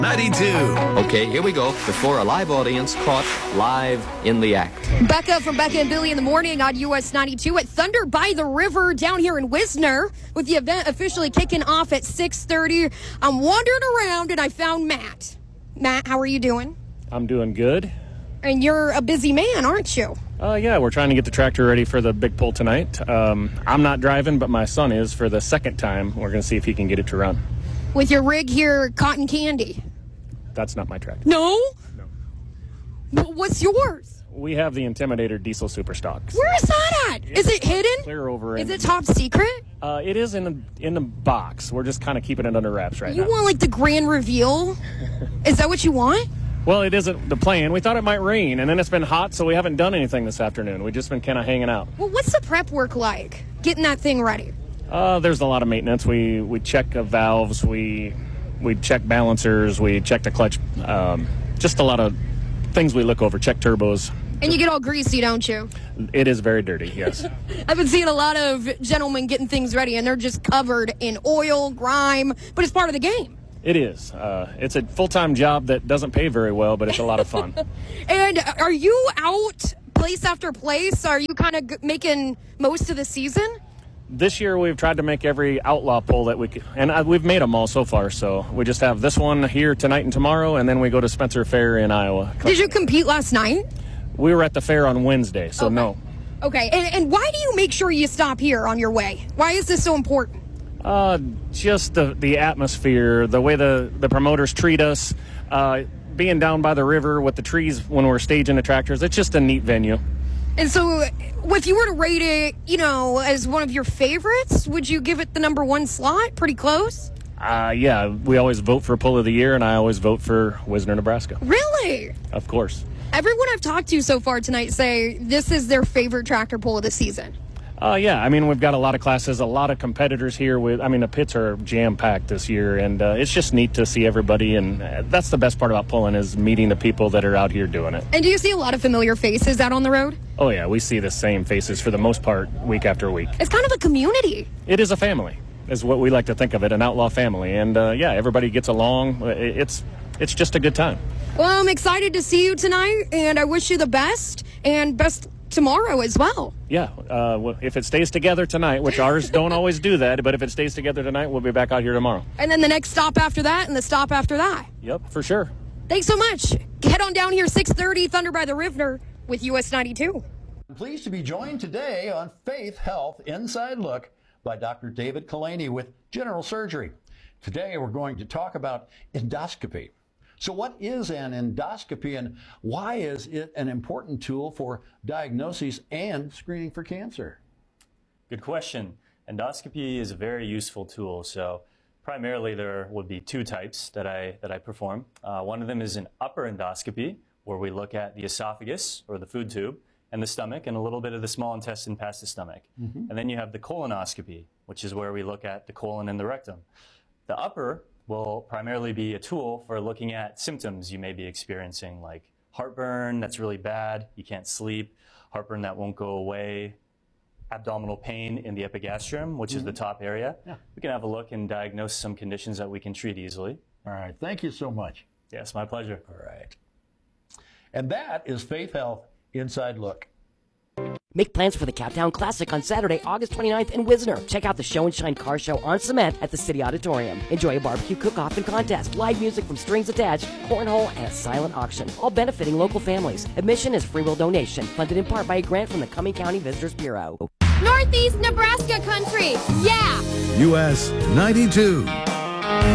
92. Okay, here we go. Before a live audience caught live in the act. Becca from Becca and Billy in the Morning on US 92 at Thunder by the River down here in Wisner, with the event officially kicking off at 6:30. I'm wandering around and I found Matt. Matt, how are you doing? I'm doing good. And you're a busy man, aren't you? Yeah, we're trying to get the tractor ready for the big pull tonight. I'm not driving, but my son is for the second time. We're going to see if he can get it to run. With your rig here, Cotton Candy. That's not my tractor. No? What's yours? We have the Intimidator diesel super stocks. Where is that at? Is it hidden? Clear over. Is it top secret? It is in the box. We're just kind of keeping it under wraps right now. You want like the grand reveal? Is that what you want? Well, it isn't the plan. We thought it might rain, and then it's been hot, so we haven't done anything this afternoon. We've just been kind of hanging out. Well, what's the prep work like? Getting that thing ready? There's a lot of maintenance. We check valves. We check balancers. We check the clutch. Just a lot of things we look over. Check turbos. And you get all greasy, don't you? It is very dirty, yes. I've been seeing a lot of gentlemen getting things ready, and they're just covered in oil, grime, but it's part of the game. It is. It's a full-time job that doesn't pay very well, but it's a lot of fun. And are you out place after place? Are you kind of making most of the season? This year we've tried to make every outlaw pull that we could, and we've made them all so far. So we just have this one here tonight and tomorrow, and then we go to Spencer Fair in Iowa. Did you compete last night? We were at the fair on Wednesday, so no. Okay, and why do you make sure you stop here on your way? Why is this so important? Just the atmosphere, the way the promoters treat us, being down by the river with the trees when we're staging the tractors. It's just a neat venue. And so if you were to rate it, as one of your favorites, would you give it the number one slot? Pretty close? Yeah, we always vote for Pull of the Year, and I always vote for Wisner, Nebraska. Really? Of course. Everyone I've talked to so far tonight say this is their favorite tractor pull of the season. Yeah, I mean, we've got a lot of classes, a lot of competitors here. The pits are jam-packed this year, and it's just neat to see everybody, and that's the best part about pulling is meeting the people that are out here doing it. And do you see a lot of familiar faces out on the road? Oh, yeah, we see the same faces for the most part week after week. It's kind of a community. It is a family, is what we like to think of it, an outlaw family. And, yeah, everybody gets along. It's just a good time. Well, I'm excited to see you tonight, and I wish you the best, and best tomorrow as well. Yeah, if it stays together tonight, which ours don't always do that, but if it stays together tonight, we'll be back out here tomorrow. And then the next stop after that, and the stop after that. Yep, for sure. Thanks so much. Head on down here, 6:30, Thunder by the River with US 92. I'm pleased to be joined today on Faith Health Inside Look by Dr. David Kalani with General Surgery. Today we're going to talk about endoscopy. So what is an endoscopy, and why is it an important tool for diagnosis and screening for cancer? Good question. Endoscopy is a very useful tool. So primarily there would be two types that I perform. One of them is an upper endoscopy, where we look at the esophagus, or the food tube, and the stomach, and a little bit of the small intestine past the stomach. And then you have the colonoscopy, which is where we look at the colon and the rectum. The upper will primarily be a tool for looking at symptoms you may be experiencing, like heartburn that's really bad, you can't sleep, heartburn that won't go away, abdominal pain in the epigastrium, which is the top area. Yeah. We can have a look and diagnose some conditions that we can treat easily. All right. Thank you so much. Yes, my pleasure. All right. And that is Faith Health Inside Look. Make plans for the Cowtown Classic on Saturday, August 29th in Wisner. Check out the Show and Shine car show on cement at the City Auditorium. Enjoy a barbecue cook-off and contest, live music from Strings Attached, cornhole, and a silent auction, all benefiting local families. Admission is free will donation, funded in part by a grant from the Cumming County Visitors Bureau. Northeast Nebraska country, yeah! US 92.